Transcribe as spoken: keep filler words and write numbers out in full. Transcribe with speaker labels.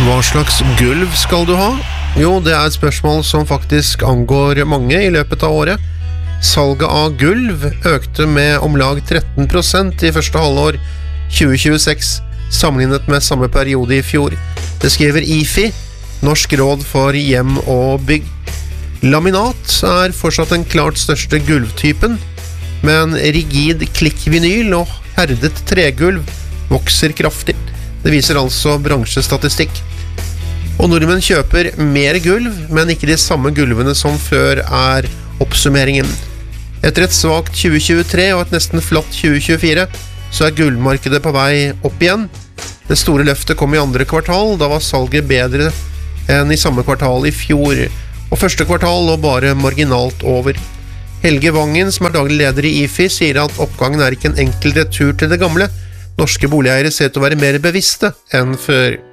Speaker 1: Hva slags gulv skal du ha? Jo, det er et spørsmål som faktisk angår mange i løpet av året. Salget av gulv økte med om lag tretten prosent i første halvår tjue tjueseks, sammenlignet med samme periode i fjor. Det skriver I F I, Norsk råd for hjem og bygg. Laminat er fortsatt den klart største gulvtypen, men rigid klikkvinyl og herdet tregulv vokser kraftig. Det viser altså bransjestatistikk. Og nordmenn kjøper mer gulv, men ikke de samme gulvene som før er oppsummeringen. Etter et svagt tjue tjuetre og et nesten flatt tjue tjuefire, så er gulvmarkedet på vei opp igjen. Det store løftet kom i andre kvartal, da var salget bedre enn i samme kvartal i fjor, og første kvartal lå bare marginalt over. Helge Vangen, som er daglig leder i I F I, sier at oppgangen er ikke en enkel retur til det gamle. Norske boligeiere ser ut til å være mer bevisste enn før.